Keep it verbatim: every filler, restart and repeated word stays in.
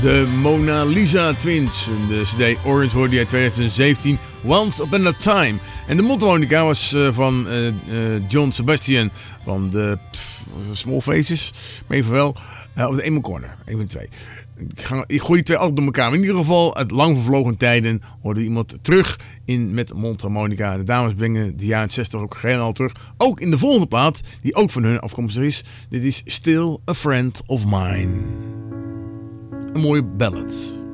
De Mona Lisa Twins. De cd Orange hoorde je uit twintig zeventien. Once Upon a Time. En de mondharmonica was uh, van uh, uh, John Sebastian. Van de pff, Small Faces. Maar even wel. Uh, of de Emo Corner. Een van de twee. Ik, ga, ik gooi die twee altijd door elkaar. Maar in ieder geval, uit lang vervlogen tijden hoorde iemand terug in met mondharmonica. De dames brengen de jaren zestig ook helemaal terug. Ook in de volgende plaat, die ook van hun afkomstig is. Dit is Still a Friend of Mine. Een mooie ballad.